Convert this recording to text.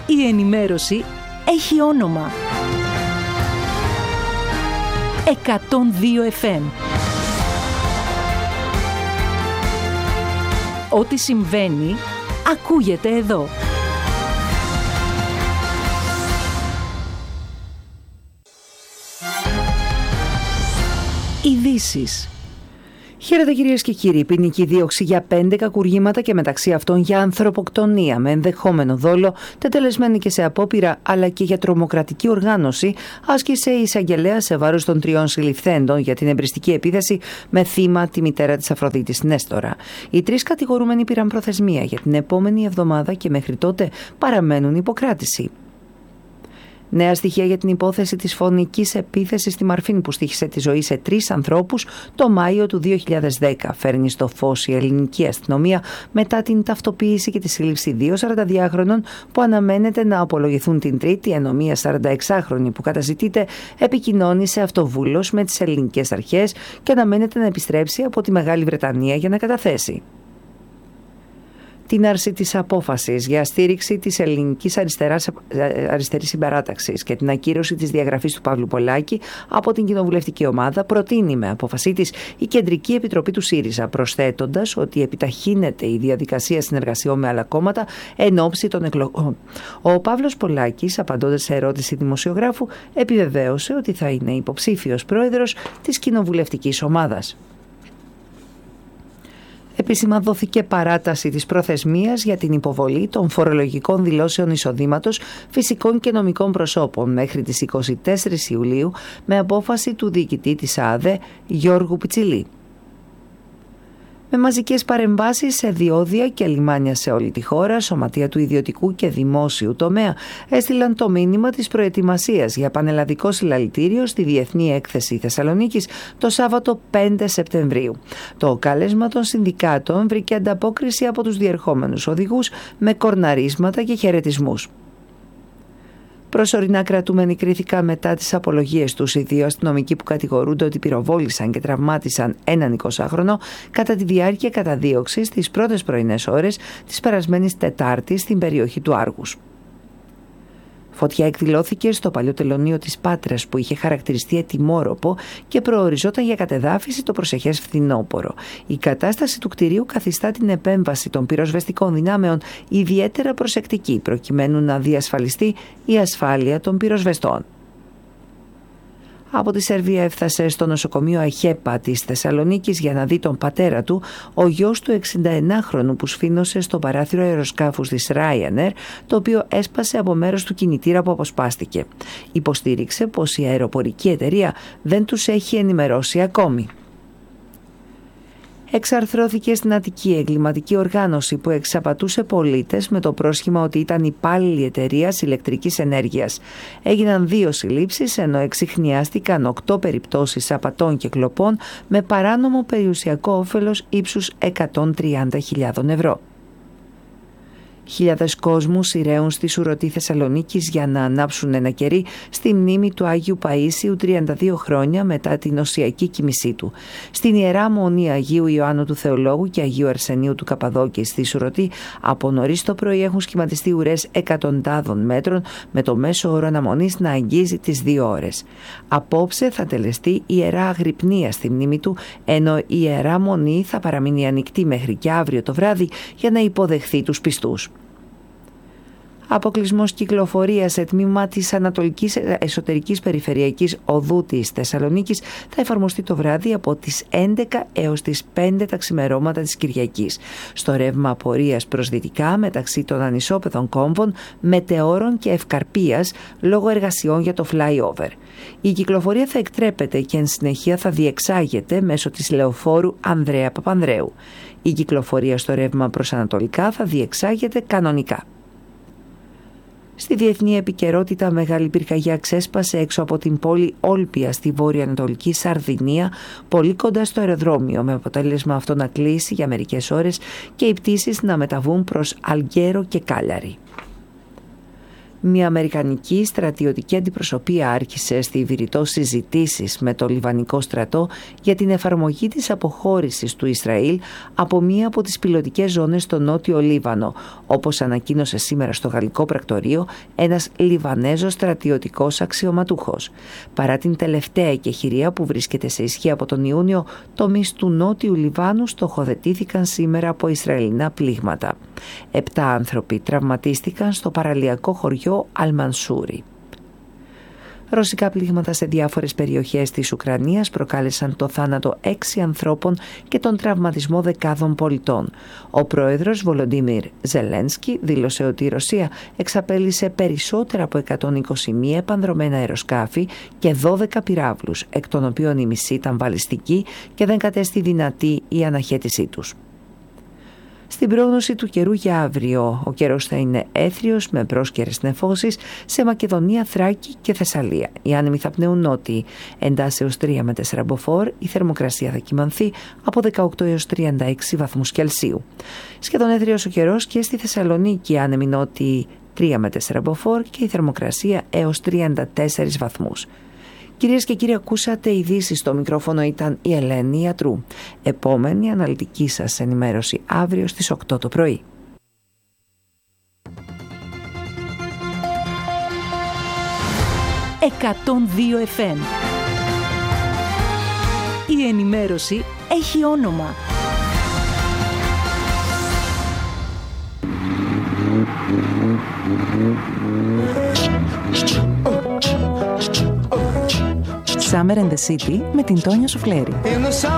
Η ενημέρωση έχει όνομα. 102 FM. Ό,τι συμβαίνει, ακούγεται εδώ. Ειδήσεις. Χαίρετε κυρίες και κύριοι. Ποινική δίωξη για 5 κακουργήματα και μεταξύ αυτών για ανθρωποκτονία με ενδεχόμενο δόλο, τετελεσμένη και σε απόπειρα αλλά και για τρομοκρατική οργάνωση, άσκησε η εισαγγελέα σε βάρος των 3 συλληφθέντων για την εμπριστική επίθεση με θύμα τη μητέρα της Αφροδίτης Νέστορα. Οι 3 κατηγορούμενοι πήραν προθεσμία για την επόμενη εβδομάδα και μέχρι τότε παραμένουν υποκράτηση. Νέα στοιχεία για την υπόθεση της φωνικής επίθεσης στη Μαρφίν που στοίχισε τη ζωή σε 3 ανθρώπους το Μάιο του 2010. Φέρνει στο φως η ελληνική αστυνομία μετά την ταυτοποίηση και τη σύλληψη 2 42χρονων που αναμένεται να απολογηθούν την Τρίτη, ενώ μία 46χρονη που καταζητείται επικοινώνησε αυτοβούλος με τις ελληνικές αρχές και αναμένεται να επιστρέψει από τη Μεγάλη Βρετανία για να καταθέσει. Την άρση της απόφασης για στήριξη της ελληνικής αριστερής συμπαράταξης και την ακύρωση της διαγραφής του Παύλου Πολάκη από την κοινοβουλευτική ομάδα προτείνει με απόφασή της η Κεντρική Επιτροπή του ΣΥΡΙΖΑ, προσθέτοντας ότι επιταχύνεται η διαδικασία συνεργασιών με άλλα κόμματα εν ώψη των εκλογών. Ο Παύλος Πολάκης, απαντώντας σε ερώτηση δημοσιογράφου, επιβεβαίωσε ότι θα είναι υποψήφιος πρόεδρος της κοινοβουλευτικής ομάδας. Επίσημα δόθηκε παράταση της προθεσμίας για την υποβολή των φορολογικών δηλώσεων εισοδήματος φυσικών και νομικών προσώπων μέχρι τις 24 Ιουλίου με απόφαση του διοικητή της ΑΔΕ Γιώργου Πιτσιλή. Με μαζικές παρεμβάσεις σε διόδια και λιμάνια σε όλη τη χώρα, σωματεία του ιδιωτικού και δημόσιου τομέα έστειλαν το μήνυμα της προετοιμασίας για πανελλαδικό συλλαλητήριο στη Διεθνή Έκθεση Θεσσαλονίκης το Σάββατο 5 Σεπτεμβρίου. Το κάλεσμα των συνδικάτων βρήκε ανταπόκριση από τους διερχόμενους οδηγούς με κορναρίσματα και χαιρετισμούς. Προσωρινά κρατούμενοι κρίθηκαν μετά τις απολογίες τους οι 2 αστυνομικοί που κατηγορούνται ότι πυροβόλησαν και τραυμάτισαν έναν 20χρονο κατά τη διάρκεια καταδίωξης τις πρώτες πρωινές ώρες της περασμένης Τετάρτης στην περιοχή του Άργους. Φωτιά εκδηλώθηκε στο παλιό τελωνείο της Πάτρας που είχε χαρακτηριστεί ετοιμόρροπο και προοριζόταν για κατεδάφιση το προσεχές φθινόπωρο. Η κατάσταση του κτηρίου καθιστά την επέμβαση των πυροσβεστικών δυνάμεων ιδιαίτερα προσεκτική προκειμένου να διασφαλιστεί η ασφάλεια των πυροσβεστών. Από τη Σερβία έφτασε στο νοσοκομείο Αχέπα της Θεσσαλονίκης για να δει τον πατέρα του, ο γιος του 69χρονου που σφήνωσε στο παράθυρο αεροσκάφους της Ryanair, το οποίο έσπασε από μέρος του κινητήρα που αποσπάστηκε. Υποστήριξε πως η αεροπορική εταιρεία δεν τους έχει ενημερώσει ακόμη. Εξαρθρώθηκε στην Αττική εγκληματική οργάνωση που εξαπατούσε πολίτες με το πρόσχημα ότι ήταν υπάλληλοι εταιρείας ηλεκτρικής ενέργειας. Έγιναν 2 συλλήψεις ενώ εξιχνιάστηκαν 8 περιπτώσεις απατών και κλοπών με παράνομο περιουσιακό όφελος ύψους 130.000 ευρώ. Χιλιάδες κόσμου σειραίουν στη Σουρωτή Θεσσαλονίκης για να ανάψουν ένα κερί στη μνήμη του Άγιου Παΐσιου 32 χρόνια μετά την οσιακή κοίμησή του. Στην Ιερά Μονή Αγίου Ιωάννου του Θεολόγου και Αγίου Αρσενίου του Καπαδόκη στη Σουρωτή από νωρίς το πρωί έχουν σχηματιστεί ουρές εκατοντάδων μέτρων με το μέσο όρο αναμονής να αγγίζει τις 2 ώρες. Απόψε θα τελεστεί η Ιερά Αγρυπνία στη μνήμη του, ενώ η Ιερά Μονή θα παραμείνει ανοιχτή μέχρι και αύριο το βράδυ για να υποδεχθεί τους πιστούς. Αποκλεισμός κυκλοφορίας σε τμήμα της Ανατολικής Εσωτερικής Περιφερειακής Οδού της Θεσσαλονίκης θα εφαρμοστεί το βράδυ από τις 11 έως τις 5 τα ξημερώματα της Κυριακής. Στο ρεύμα πορείας προς δυτικά μεταξύ των ανισόπεδων κόμβων, Μετεώρων και Ευκαρπίας λόγω εργασιών για το flyover. Η κυκλοφορία θα εκτρέπεται και εν συνεχεία θα διεξάγεται μέσω της λεωφόρου Ανδρέα Παπανδρέου. Η κυκλοφορία στο ρεύμα προς ανατολικά θα διεξάγεται κανονικά. Στη διεθνή επικαιρότητα, μεγάλη πυρκαγιά ξέσπασε έξω από την πόλη Όλπια στη βόρειο-ανατολική Σαρδινία, πολύ κοντά στο αεροδρόμιο, με αποτέλεσμα αυτό να κλείσει για μερικές ώρες και οι πτήσεις να μεταβούν προς Αλγκέρο και Κάλαρι. Μια αμερικανική στρατιωτική αντιπροσωπεία άρχισε στη Βηρητό συζητήσεις με το Λιβανικό στρατό για την εφαρμογή της αποχώρησης του Ισραήλ από μία από τις πιλωτικές ζώνες στο νότιο Λίβανο, όπως ανακοίνωσε σήμερα στο Γαλλικό Πρακτορείο ένας Λιβανέζος στρατιωτικός αξιωματούχος. Παρά την τελευταία εκεχηρία που βρίσκεται σε ισχύ από τον Ιούνιο, τομείς του νότιου Λιβάνου στοχοθετήθηκαν σήμερα από Ισραηλινά πλήγματα. 7 άνθρωποι τραυματίστηκαν στο παραλιακό χωριό Αλμανσούρι. Ρωσικά πλήγματα σε διάφορες περιοχές της Ουκρανίας προκάλεσαν το θάνατο 6 ανθρώπων και τον τραυματισμό δεκάδων πολιτών. Ο πρόεδρος Βολοντίμιρ Ζελένσκι δήλωσε ότι η Ρωσία εξαπέλυσε περισσότερα από 121 επανδρωμένα αεροσκάφη και 12 πυράβλους, εκ των οποίων η μισή ήταν βαλιστική και δεν κατέστη δυνατή η αναχέτησή τους. Στην πρόγνωση του καιρού για αύριο, ο καιρός θα είναι έθριος με πρόσκαιρες νεφώσεις σε Μακεδονία, Θράκη και Θεσσαλία. Οι άνεμοι θα πνέουν νότιοι, εντάσσεως 3 με 4 μποφόρ, η θερμοκρασία θα κυμανθεί από 18 έως 36 βαθμούς Κελσίου. Σχεδόν έθριος ο καιρός και στη Θεσσαλονίκη, άνεμοι νότιοι 3 με 4 μποφόρ και η θερμοκρασία έως 34 βαθμούς. Κυρίες και κύριοι, ακούσατε ειδήσεις. Στο μικρόφωνο ήταν η Ελένη Ιατρού. Επόμενη αναλυτική σας ενημέρωση αύριο στις 8 το πρωί. «102 FM». Η ενημέρωση έχει όνομα. Summer in the City με την Τόνια Σουφλέρη.